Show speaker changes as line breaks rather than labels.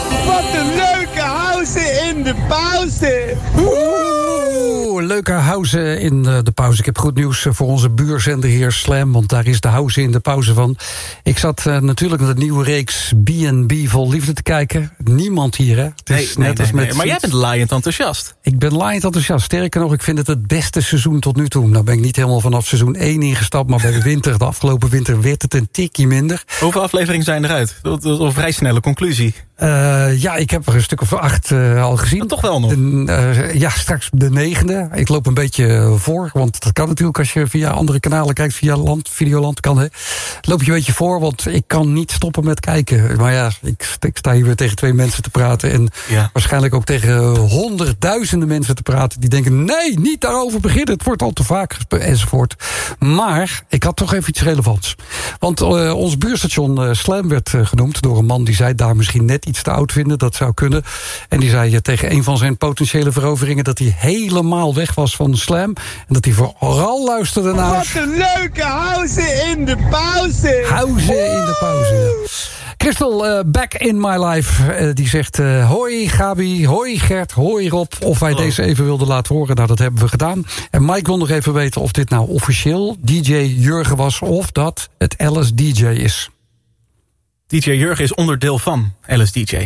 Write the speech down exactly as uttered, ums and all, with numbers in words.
Wat een leuke house in de pauze.
Oeh, leuke house in de pauze. Ik heb goed nieuws voor onze buurzender heer Slam, want daar is de house in de pauze van. Ik zat uh, natuurlijk naar de nieuwe reeks B en B Vol Liefde te kijken. Niemand hier, hè? Het is
nee,
net
nee,
als
nee,
met
nee. Maar jij bent laaiend enthousiast.
Ik ben laaiend enthousiast. Sterker nog, ik vind het het beste seizoen tot nu toe. Nou ben ik niet helemaal vanaf seizoen één ingestapt, maar bij de winter, de afgelopen winter, werd het een tikje minder.
Hoeveel afleveringen zijn eruit? Dat is een vrij snelle conclusie.
Uh, ja, ik heb er een stuk of acht uh, al gezien.
Maar toch wel nog?
De, uh, ja, straks de negende. Ik loop een beetje voor, want dat kan natuurlijk als je via andere kanalen kijkt, via Land, Videoland kan, hè. Loop je een beetje voor, want ik kan niet stoppen met kijken. Maar ja, ik, ik sta hier weer tegen twee mensen te praten en
ja.
waarschijnlijk ook tegen honderdduizenden mensen te praten die denken, nee, niet daarover beginnen, het wordt al te vaak gesproken, enzovoort. Maar ik had toch even iets relevants. Want uh, ons buurstation uh, Slam werd uh, genoemd door een man die zei daar misschien net iets te oud vinden, dat zou kunnen. En die zei uh, tegen een van zijn potentiële veroveringen dat hij helemaal weg was van Slam. En dat hij vooral luisterde naar...
Wat een leuke house in de pauze.
House in de pauze, ja. Christel, uh, back in my life, uh, die zegt... Uh, hoi Gabi, hoi Gert, hoi Rob. Of wij
Hallo.
deze even wilden laten horen. Nou, dat hebben we gedaan. En Mike wil nog even weten of dit nou officieel D J Jurgen was... of dat het Alice D J is.
D J Jurgen is onderdeel van Alice D J.